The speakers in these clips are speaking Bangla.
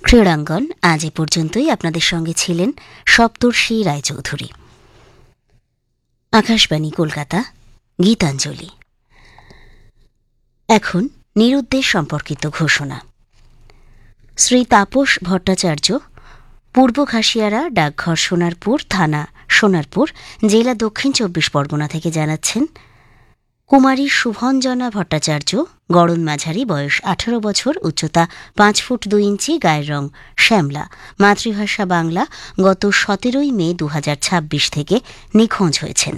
ক্রীড়াঙ্গন আজ এ পর্যন্তই। আপনাদের সঙ্গে ছিলেন সপ্তর্ষি রায়চৌধুরী। আকাশবাণী কলকাতা, গীতাঞ্জলি। এখন নিরুদ্দেশ সম্পর্কিত ঘোষণা। শ্রী তাপস ভট্টাচার্য, পূর্ব খাসিয়ারা, ডাকঘর সোনারপুর, থানা সোনারপুর, জেলা দক্ষিণ ২৪ পরগনা থেকে জানাচ্ছেন, কুমারী শুভঞ্জনা ভট্টাচার্য, গড়ন মাঝারি, বয়স ১৮ বছর, উচ্চতা ৫ ফুট ২ ইঞ্চি, গায়ের রং শ্যামলা, মাতৃভাষা বাংলা, গত ১৭ মে ২০২৬ থেকে নিখোঁজ হয়েছেন।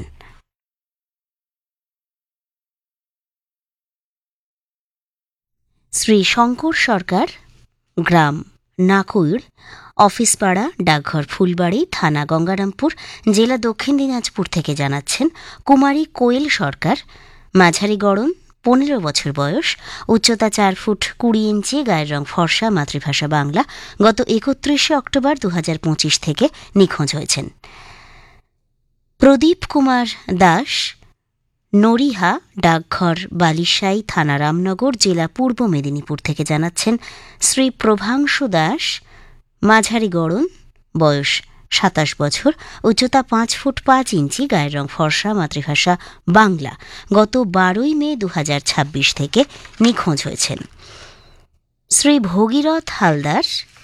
শ্রী শঙ্কর সরকার, গ্রাম নাকুইড়, অফিসপাড়া, ডাকঘর ফুলবাড়ি, থানা গঙ্গারামপুর, জেলা দক্ষিণ দিনাজপুর থেকে জানাচ্ছেন, কুমারী কোয়েল সরকার, মাঝারি গড়ন, ১৫ বছর বয়স, উচ্চতা ৪ ফুট ২০ ইঞ্চি, গায়ের রং ফর্সা, মাতৃভাষা বাংলা, গত ৩১ অক্টোবর ২০২৫ থেকে নিখোঁজ হয়েছেন। প্রদীপ কুমার দাস, নরিহা, ডাকঘর বালিশাই, থানা রামনগর, জেলা পূর্ব মেদিনীপুর থেকে জানাচ্ছেন, শ্রী প্রভাংশু দাস, মাঝারি গড়ন, বয়স ২৭ বছর, উচ্চতা ৫ ফুট ৫ ইঞ্চি, গায়ের রং ফর্সা, মাতৃভাষা বাংলা, গত ১২ মে ২০২৬ থেকে নিখোঁজ হয়েছেন। শ্রী ভগীরথ হালদার,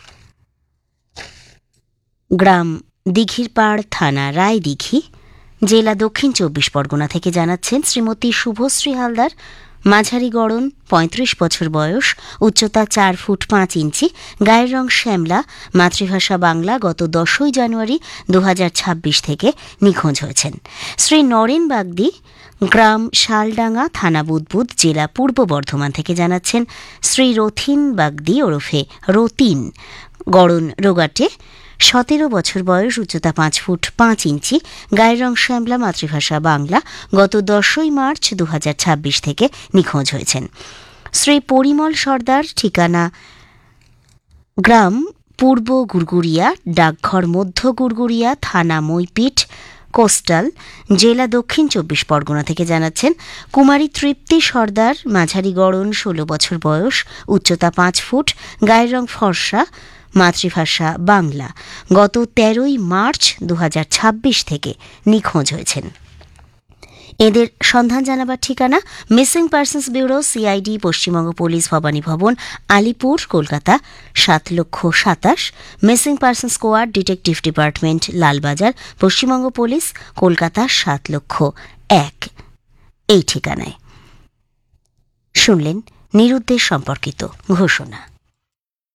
গ্রাম দিঘিরপাড়, থানা রায়দিঘি, জেলা দক্ষিণ ২৪ পরগনা থেকে জানাচ্ছেন, শ্রীমতী শুভশ্রী হালদার, মাঝারি গড়ন, ৩৫ বছর বয়স, উচ্চতা ৪ ফুট ৫ ইঞ্চি, গায়ের রং শ্যামলা, মাতৃভাষা বাংলা, গত ১০ জানুয়ারি ২০২৬ থেকে নিখোঁজ হয়েছেন। শ্রী নরেন বাগদি, গ্রাম শালডাঙ্গা, থানা বুদবুদ, জেলা পূর্ব বর্ধমান থেকে জানাচ্ছেন, শ্রী রথিন বাগদি ওরফে রতিন, গড়ন রোগাটে, ১৭ বছর বয়স, উচ্চতা ৫ ফুট ৫ ইঞ্চি, গায়ের রং শ্যামলা, মাতৃভাষা বাংলা, গত ১০ মার্চ ২০২৬ থেকে নিখোঁজ হয়েছেন। শ্রী পরিমল সর্দার, ঠিকানা গ্রাম পূর্ব গুরগুরিয়া, ডাকঘর মধ্য গুরগুরিয়া, থানা মইপিঠ, কোস্টাল, জেলা দক্ষিণ ২৪ পরগনা থেকে জানাচ্ছেন, কুমারী তৃপ্তি সর্দার, মাঝারি গড়ন, ১৬ বছর বয়স, উচ্চতা ৫ ফুট, গায়ের রং ফর্সা, মাতৃভাষা বাংলা, গত ১৩ মার্চ ২০২৬ থেকে নিখোঁজ হয়েছেন। এদের সন্ধান জানাবার ঠিকানা missing persons bureau, CID, Paschimbanga police, Bhabani ভবন, Alipur, Kolkata ৭,২৭,০০০, missing person squad, detective department, Lalbazar, Paschimbanga police, Kolkata ৭,০০,০০০ এই ঠিকানায়। শুনলেন নিরুদ্দেশ সম্পর্কিত ঘোষণা।